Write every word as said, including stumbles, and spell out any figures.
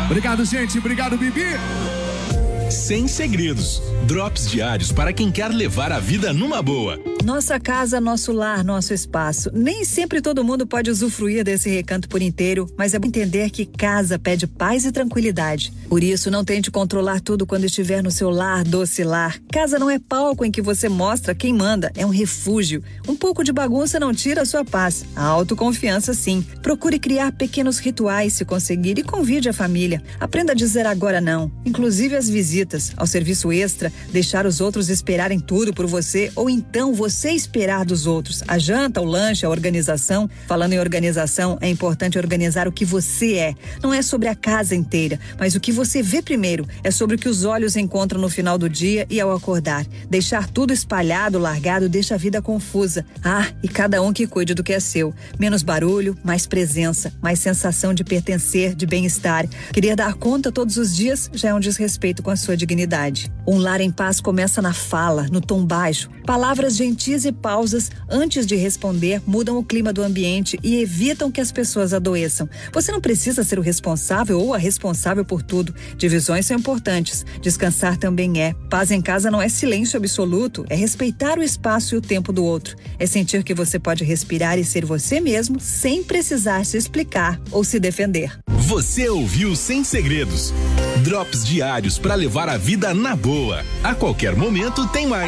Obrigado, gente. Obrigado, Bibi. Sem Segredos. Drops diários para quem quer levar a vida numa boa. Nossa casa, nosso lar, nosso espaço. Nem sempre todo mundo pode usufruir desse recanto por inteiro, mas é bom entender que casa pede paz e tranquilidade. Por isso, não tente controlar tudo quando estiver no seu lar, doce lar. Casa não é palco em que você mostra quem manda, é um refúgio. Um pouco de bagunça não tira a sua paz. A autoconfiança, sim. Procure criar pequenos rituais, se conseguir, e convide a família. Aprenda a dizer agora não, inclusive as visitas. Ao serviço extra, deixar os outros esperarem tudo por você, ou então você Você esperar dos outros. A janta, o lanche, a organização. Falando em organização, é importante organizar o que você é. Não é sobre a casa inteira, mas o que você vê primeiro. É sobre o que os olhos encontram no final do dia e ao acordar. Deixar tudo espalhado, largado, deixa a vida confusa. Ah, e cada um que cuide do que é seu. Menos barulho, mais presença, mais sensação de pertencer, de bem-estar. Querer dar conta todos os dias já é um desrespeito com a sua dignidade. Um lar em paz começa na fala, no tom baixo. Palavras gentis e pausas antes de responder mudam o clima do ambiente e evitam que as pessoas adoeçam. Você não precisa ser o responsável ou a responsável por tudo. Divisões são importantes. Descansar também é. Paz em casa não é silêncio absoluto, é respeitar o espaço e o tempo do outro. É sentir que você pode respirar e ser você mesmo sem precisar se explicar ou se defender. Você ouviu Sem Segredos. Drops diários para levar a vida na boa. A qualquer momento tem mais.